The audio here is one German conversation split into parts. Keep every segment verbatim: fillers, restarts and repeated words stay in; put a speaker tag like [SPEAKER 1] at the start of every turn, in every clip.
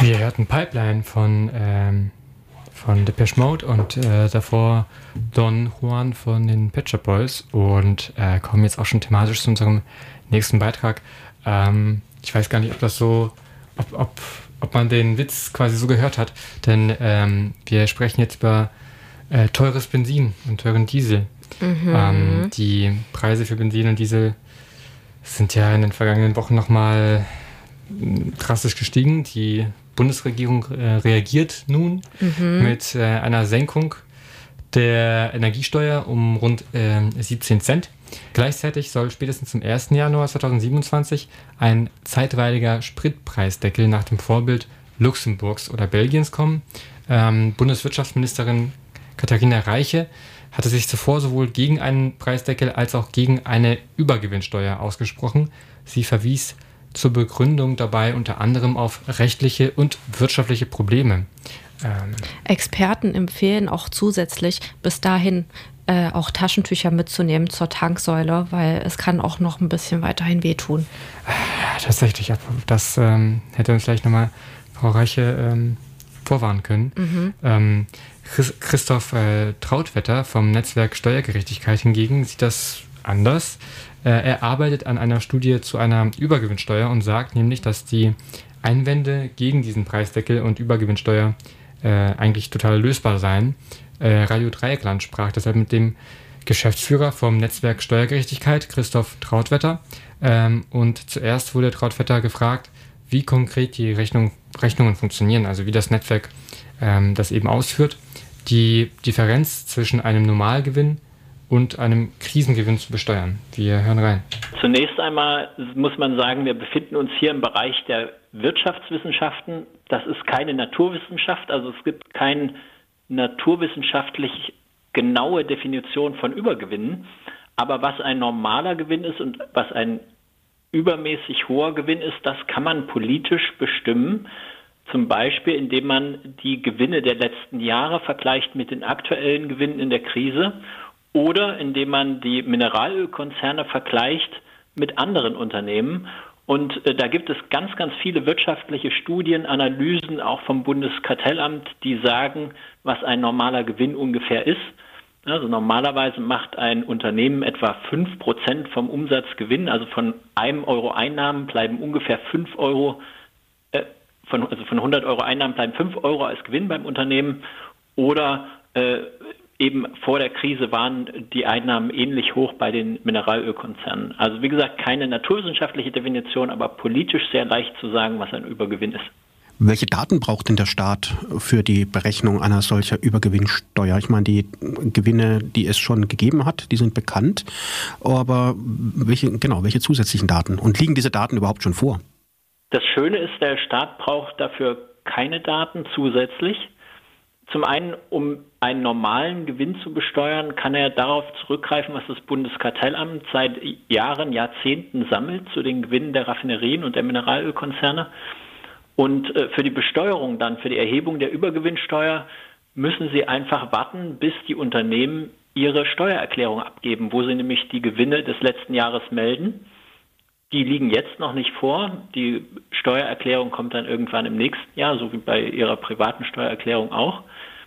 [SPEAKER 1] Wir hörten Pipeline von, ähm, von Depeche Mode und äh, davor Don Juan von den Pet Shop Boys und äh, kommen jetzt auch schon thematisch zu unserem nächsten Beitrag. Ähm, ich weiß gar nicht, ob das so, ob, ob, ob man den Witz quasi so gehört hat, denn ähm, wir sprechen jetzt über äh, teures Benzin und teuren Diesel. Mhm. Ähm, die Preise für Benzin und Diesel sind ja in den vergangenen Wochen nochmal drastisch gestiegen. Die Bundesregierung äh, reagiert nun mhm. mit äh, einer Senkung der Energiesteuer um rund äh, siebzehn Cent. Gleichzeitig soll spätestens zum ersten Januar zweitausendsiebenundzwanzig ein zeitweiliger Spritpreisdeckel nach dem Vorbild Luxemburgs oder Belgiens kommen. Ähm, Bundeswirtschaftsministerin Katharina Reiche hatte sich zuvor sowohl gegen einen Preisdeckel als auch gegen eine Übergewinnsteuer ausgesprochen. Sie verwies zur Begründung dabei unter anderem auf rechtliche und wirtschaftliche Probleme.
[SPEAKER 2] Ähm Experten empfehlen auch zusätzlich bis dahin äh, auch Taschentücher mitzunehmen zur Tanksäule, weil es kann auch noch ein bisschen weiterhin wehtun.
[SPEAKER 1] Ja, tatsächlich, das ähm, hätte uns vielleicht nochmal Frau Reiche ähm, vorwarnen können. Mhm. Ähm, Christoph äh, Trautwetter vom Netzwerk Steuergerechtigkeit hingegen sieht das anders. Er arbeitet an einer Studie zu einer Übergewinnsteuer und sagt nämlich, dass die Einwände gegen diesen Preisdeckel und Übergewinnsteuer äh, eigentlich total lösbar seien. Äh, Radio Dreieckland sprach deshalb mit dem Geschäftsführer vom Netzwerk Steuergerechtigkeit, Christoph Trautwetter. Ähm, und zuerst wurde Trautwetter gefragt, wie konkret die Rechnung, Rechnungen funktionieren, also wie das Netzwerk ähm, das eben ausführt. Die Differenz zwischen einem Normalgewinn und einem Krisengewinn zu besteuern. Wir hören rein.
[SPEAKER 3] Zunächst einmal muss man sagen, wir befinden uns hier im Bereich der Wirtschaftswissenschaften. Das ist keine Naturwissenschaft, also es gibt keine naturwissenschaftlich genaue Definition von Übergewinnen. Aber was ein normaler Gewinn ist und was ein übermäßig hoher Gewinn ist, das kann man politisch bestimmen. Zum Beispiel, indem man die Gewinne der letzten Jahre vergleicht mit den aktuellen Gewinnen in der Krise. Oder indem man die Mineralölkonzerne vergleicht mit anderen Unternehmen. Und äh, da gibt es ganz, ganz viele wirtschaftliche Studien, Analysen auch vom Bundeskartellamt, die sagen, was ein normaler Gewinn ungefähr ist. Also normalerweise macht ein Unternehmen etwa fünf Prozent vom Umsatzgewinn, also von einem Euro Einnahmen bleiben ungefähr fünf Euro, äh, von, also von hundert Euro Einnahmen bleiben fünf Euro als Gewinn beim Unternehmen. Oder äh, Eben vor der Krise waren die Einnahmen ähnlich hoch bei den Mineralölkonzernen. Also wie gesagt, keine naturwissenschaftliche Definition, aber politisch sehr leicht zu sagen, was ein Übergewinn ist.
[SPEAKER 4] Welche Daten braucht denn der Staat für die Berechnung einer solcher Übergewinnsteuer? Ich meine, die Gewinne, die es schon gegeben hat, die sind bekannt. Aber welche, genau, welche zusätzlichen Daten? Und liegen diese Daten überhaupt schon vor?
[SPEAKER 3] Das Schöne ist, der Staat braucht dafür keine Daten zusätzlich. Zum einen, um einen normalen Gewinn zu besteuern, kann er darauf zurückgreifen, was das Bundeskartellamt seit Jahren, Jahrzehnten sammelt zu den Gewinnen der Raffinerien und der Mineralölkonzerne. Und für die Besteuerung dann, für die Erhebung der Übergewinnsteuer, müssen sie einfach warten, bis die Unternehmen ihre Steuererklärung abgeben, wo sie nämlich die Gewinne des letzten Jahres melden. Die liegen jetzt noch nicht vor. Die Steuererklärung kommt dann irgendwann im nächsten Jahr, so wie bei ihrer privaten Steuererklärung auch.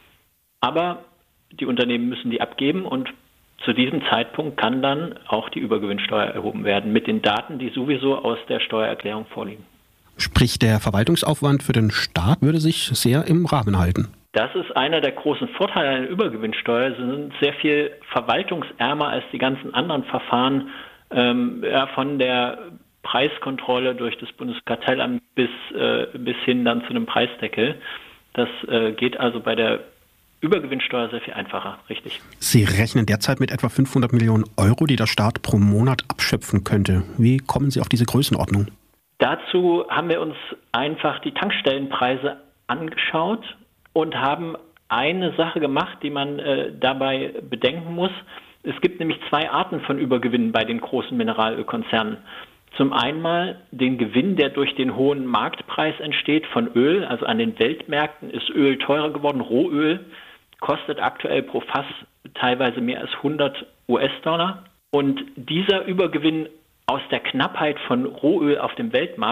[SPEAKER 3] Aber die Unternehmen müssen die abgeben und zu diesem Zeitpunkt kann dann auch die Übergewinnsteuer erhoben werden mit den Daten, die sowieso aus der Steuererklärung vorliegen.
[SPEAKER 4] Sprich, der Verwaltungsaufwand für den Staat würde sich sehr im Rahmen halten.
[SPEAKER 3] Das ist einer der großen Vorteile einer Übergewinnsteuer. Sie sind sehr viel verwaltungsärmer als die ganzen anderen Verfahren, ähm, ja, von der Preiskontrolle durch das Bundeskartellamt bis, äh, bis hin dann zu einem Preisdeckel. Das äh, geht also bei der Übergewinnsteuer sehr viel einfacher, richtig.
[SPEAKER 4] Sie rechnen derzeit mit etwa fünfhundert Millionen Euro, die der Staat pro Monat abschöpfen könnte. Wie kommen Sie auf diese Größenordnung?
[SPEAKER 3] Dazu haben wir uns einfach die Tankstellenpreise angeschaut und haben eine Sache gemacht, die man äh, dabei bedenken muss. Es gibt nämlich zwei Arten von Übergewinnen bei den großen Mineralölkonzernen. Zum einen den Gewinn, der durch den hohen Marktpreis entsteht von Öl. Also an den Weltmärkten ist Öl teurer geworden. Rohöl kostet aktuell pro Fass teilweise mehr als hundert US-Dollar. Und dieser Übergewinn aus der Knappheit von Rohöl auf dem Weltmarkt,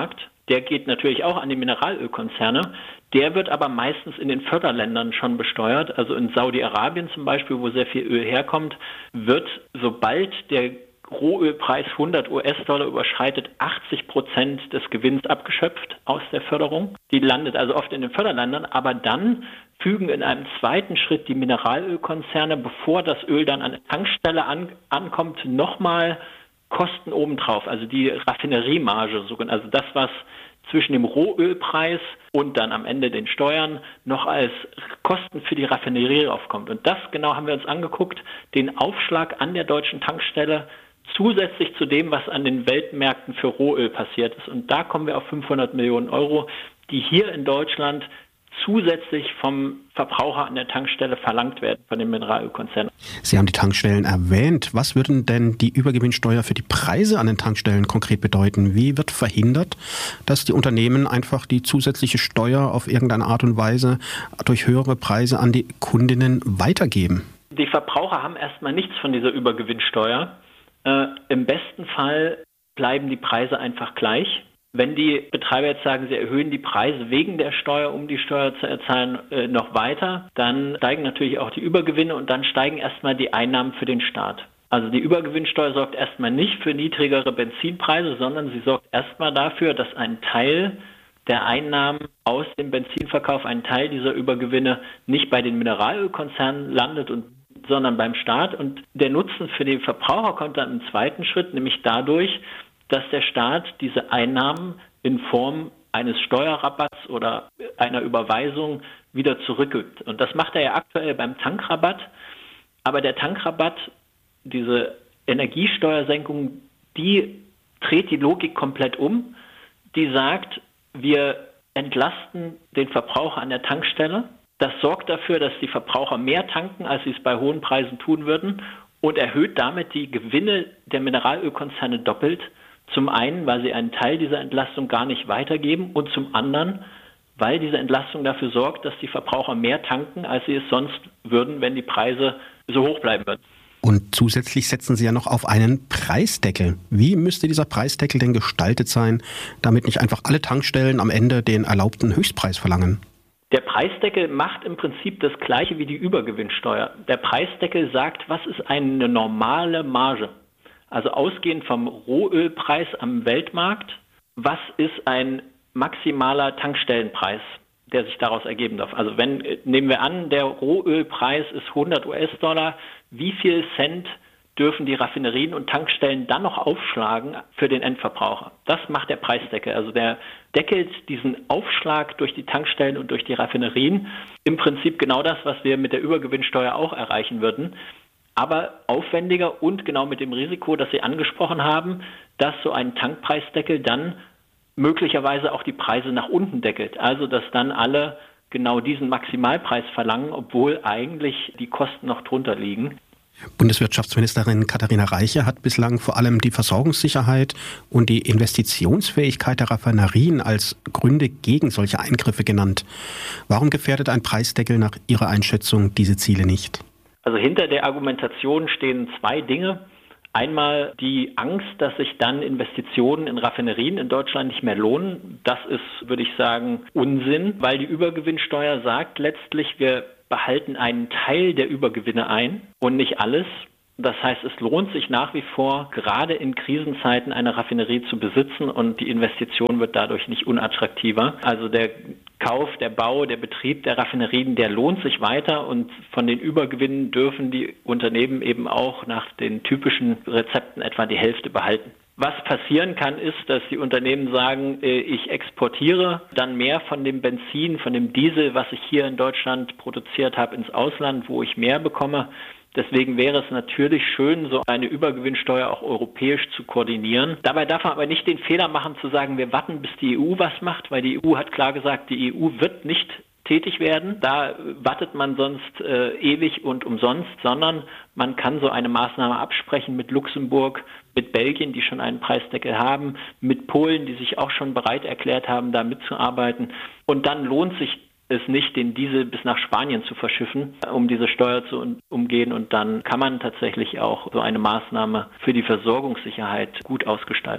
[SPEAKER 3] Der geht natürlich auch an die Mineralölkonzerne. Der wird aber meistens in den Förderländern schon besteuert. Also in Saudi-Arabien zum Beispiel, wo sehr viel Öl herkommt, wird, sobald der Rohölpreis hundert US-Dollar überschreitet, achtzig Prozent des Gewinns abgeschöpft aus der Förderung. Die landet also oft in den Förderländern, aber dann fügen in einem zweiten Schritt die Mineralölkonzerne, bevor das Öl dann an der Tankstelle an, ankommt, nochmal Kosten obendrauf, also die Raffineriemarge, also das, was zwischen dem Rohölpreis und dann am Ende den Steuern noch als Kosten für die Raffinerie aufkommt. Und das genau haben wir uns angeguckt, den Aufschlag an der deutschen Tankstelle zusätzlich zu dem, was an den Weltmärkten für Rohöl passiert ist. Und da kommen wir auf fünfhundert Millionen Euro, die hier in Deutschland zusätzlich vom Verbraucher an der Tankstelle verlangt werden, von den Mineralölkonzernen.
[SPEAKER 4] Sie haben die Tankstellen erwähnt. Was würden denn die Übergewinnsteuer für die Preise an den Tankstellen konkret bedeuten? Wie wird verhindert, dass die Unternehmen einfach die zusätzliche Steuer auf irgendeine Art und Weise durch höhere Preise an die Kundinnen weitergeben?
[SPEAKER 3] Die Verbraucher haben erstmal nichts von dieser Übergewinnsteuer. Äh, im besten Fall bleiben die Preise einfach gleich. Wenn die Betreiber jetzt sagen, sie erhöhen die Preise wegen der Steuer, um die Steuer zu erzahlen, äh, noch weiter, dann steigen natürlich auch die Übergewinne und dann steigen erstmal die Einnahmen für den Staat. Also die Übergewinnsteuer sorgt erstmal nicht für niedrigere Benzinpreise, sondern sie sorgt erstmal dafür, dass ein Teil der Einnahmen aus dem Benzinverkauf, ein Teil dieser Übergewinne nicht bei den Mineralölkonzernen landet, und, sondern beim Staat. Und der Nutzen für den Verbraucher kommt dann im zweiten Schritt, nämlich dadurch, dass der Staat diese Einnahmen in Form eines Steuerrabatts oder einer Überweisung wieder zurückgibt. Und das macht er ja aktuell beim Tankrabatt. Aber der Tankrabatt, diese Energiesteuersenkung, die dreht die Logik komplett um. Die sagt, wir entlasten den Verbraucher an der Tankstelle. Das sorgt dafür, dass die Verbraucher mehr tanken, als sie es bei hohen Preisen tun würden, und erhöht damit die Gewinne der Mineralölkonzerne doppelt. Zum einen, weil sie einen Teil dieser Entlastung gar nicht weitergeben, und zum anderen, weil diese Entlastung dafür sorgt, dass die Verbraucher mehr tanken, als sie es sonst würden, wenn die Preise so hoch bleiben würden.
[SPEAKER 4] Und zusätzlich setzen Sie ja noch auf einen Preisdeckel. Wie müsste dieser Preisdeckel denn gestaltet sein, damit nicht einfach alle Tankstellen am Ende den erlaubten Höchstpreis verlangen?
[SPEAKER 3] Der Preisdeckel macht im Prinzip das Gleiche wie die Übergewinnsteuer. Der Preisdeckel sagt, was ist eine normale Marge? Also ausgehend vom Rohölpreis am Weltmarkt, was ist ein maximaler Tankstellenpreis, der sich daraus ergeben darf? Also wenn, nehmen wir an, der Rohölpreis ist hundert US-Dollar, wie viel Cent dürfen die Raffinerien und Tankstellen dann noch aufschlagen für den Endverbraucher? Das macht der Preisdeckel. Also der deckelt diesen Aufschlag durch die Tankstellen und durch die Raffinerien. Im Prinzip genau das, was wir mit der Übergewinnsteuer auch erreichen würden. Aber aufwendiger und genau mit dem Risiko, das Sie angesprochen haben, dass so ein Tankpreisdeckel dann möglicherweise auch die Preise nach unten deckelt. Also dass dann alle genau diesen Maximalpreis verlangen, obwohl eigentlich die Kosten noch drunter liegen.
[SPEAKER 4] Bundeswirtschaftsministerin Katharina Reiche hat bislang vor allem die Versorgungssicherheit und die Investitionsfähigkeit der Raffinerien als Gründe gegen solche Eingriffe genannt. Warum gefährdet ein Preisdeckel nach Ihrer Einschätzung diese Ziele nicht?
[SPEAKER 3] Also hinter der Argumentation stehen zwei Dinge. Einmal die Angst, dass sich dann Investitionen in Raffinerien in Deutschland nicht mehr lohnen. Das ist, würde ich sagen, Unsinn, weil die Übergewinnsteuer sagt letztlich, wir behalten einen Teil der Übergewinne ein und nicht alles. Das heißt, es lohnt sich nach wie vor, gerade in Krisenzeiten eine Raffinerie zu besitzen, und die Investition wird dadurch nicht unattraktiver. Also der Kauf, der Bau, der Betrieb der Raffinerien, der lohnt sich weiter, und von den Übergewinnen dürfen die Unternehmen eben auch nach den typischen Rezepten etwa die Hälfte behalten. Was passieren kann, ist, dass die Unternehmen sagen, ich exportiere dann mehr von dem Benzin, von dem Diesel, was ich hier in Deutschland produziert habe, ins Ausland, wo ich mehr bekomme. Deswegen wäre es natürlich schön, so eine Übergewinnsteuer auch europäisch zu koordinieren. Dabei darf man aber nicht den Fehler machen, zu sagen, wir warten, bis die E U was macht, weil die E U hat klar gesagt, die E U wird nicht tätig werden. Da wartet man sonst äh, ewig und umsonst, sondern man kann so eine Maßnahme absprechen mit Luxemburg, mit Belgien, die schon einen Preisdeckel haben, mit Polen, die sich auch schon bereit erklärt haben, da mitzuarbeiten. Und dann lohnt sich es nicht, den Diesel bis nach Spanien zu verschiffen, um diese Steuer zu umgehen. Und dann kann man tatsächlich auch so eine Maßnahme für die Versorgungssicherheit gut ausgestalten.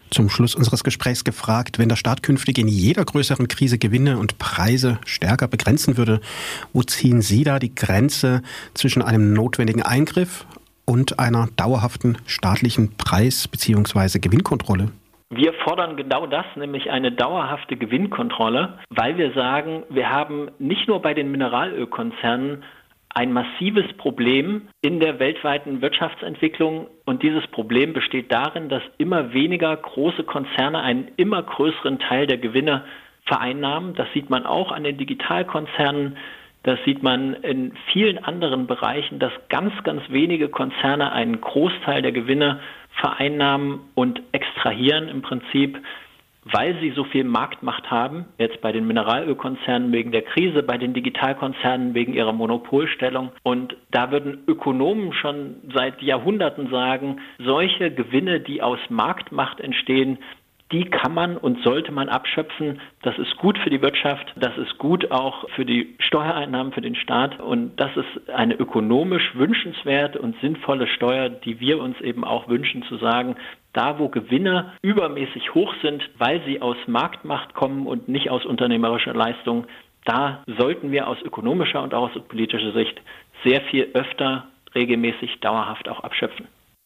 [SPEAKER 4] Zum Schluss unseres Gesprächs gefragt, wenn der Staat künftig in jeder größeren Krise Gewinne und Preise stärker begrenzen würde, wo ziehen Sie da die Grenze zwischen einem notwendigen Eingriff und einer dauerhaften staatlichen Preis- bzw. Gewinnkontrolle?
[SPEAKER 3] Wir fordern genau das, nämlich eine dauerhafte Gewinnkontrolle, weil wir sagen, wir haben nicht nur bei den Mineralölkonzernen ein massives Problem in der weltweiten Wirtschaftsentwicklung, und dieses Problem besteht darin, dass immer weniger große Konzerne einen immer größeren Teil der Gewinne vereinnahmen. Das sieht man auch an den Digitalkonzernen, das sieht man in vielen anderen Bereichen, dass ganz, ganz wenige Konzerne einen Großteil der Gewinne vereinnahmen und extrahieren im Prinzip, weil sie so viel Marktmacht haben, jetzt bei den Mineralölkonzernen wegen der Krise, bei den Digitalkonzernen wegen ihrer Monopolstellung. Und da würden Ökonomen schon seit Jahrhunderten sagen, solche Gewinne, die aus Marktmacht entstehen, die kann man und sollte man abschöpfen. Das ist gut für die Wirtschaft, das ist gut auch für die Steuereinnahmen für den Staat, und das ist eine ökonomisch wünschenswerte und sinnvolle Steuer, die wir uns eben auch wünschen, zu sagen, da wo Gewinne übermäßig hoch sind, weil sie aus Marktmacht kommen und nicht aus unternehmerischer Leistung, da sollten wir aus ökonomischer und auch aus politischer Sicht sehr viel öfter, regelmäßig, dauerhaft auch abschöpfen.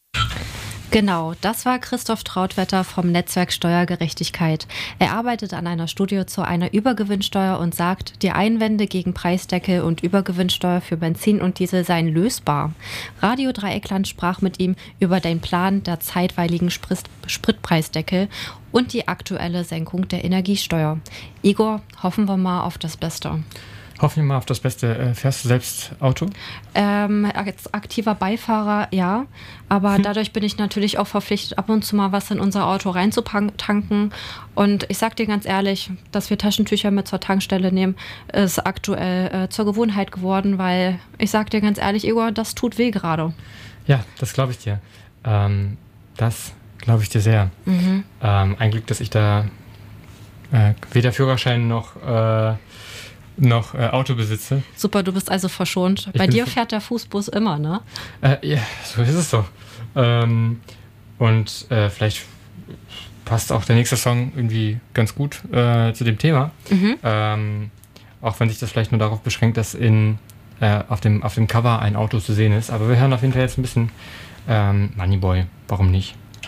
[SPEAKER 2] Genau, das war Christoph Trautwetter vom Netzwerk Steuergerechtigkeit. Er arbeitet an einer Studie zu einer Übergewinnsteuer und sagt, die Einwände gegen Preisdeckel und Übergewinnsteuer für Benzin und Diesel seien lösbar. Radio Dreieckland sprach mit ihm über den Plan der zeitweiligen Sprit- Spritpreisdeckel und die aktuelle Senkung der Energiesteuer. Igor, hoffen wir mal auf das Beste.
[SPEAKER 1] Hoffen wir mal auf das Beste. Fährst du selbst Auto?
[SPEAKER 2] Ähm, als aktiver Beifahrer, ja. Aber hm. dadurch bin ich natürlich auch verpflichtet, ab und zu mal was in unser Auto reinzutanken. Und ich sag dir ganz ehrlich, dass wir Taschentücher mit zur Tankstelle nehmen, ist aktuell äh, zur Gewohnheit geworden, weil ich sag dir ganz ehrlich, Igor, das tut weh gerade.
[SPEAKER 1] Ja, das glaube ich dir. Ähm, das glaube ich dir sehr. Mhm. Ähm, ein Glück, dass ich da äh, weder Führerschein noch... Äh, noch äh, Auto besitze.
[SPEAKER 2] Super, du bist also verschont.
[SPEAKER 1] Ich
[SPEAKER 2] Bei dir fährt der Fußbus immer, ne?
[SPEAKER 1] Äh, ja, so ist es doch. Ähm, und äh, vielleicht passt auch der nächste Song irgendwie ganz gut äh, zu dem Thema. Mhm. Ähm, auch wenn sich das vielleicht nur darauf beschränkt, dass in, äh, auf, dem, auf dem Cover ein Auto zu sehen ist. Aber wir hören auf jeden Fall jetzt ein bisschen ähm, Moneyboy. Warum nicht?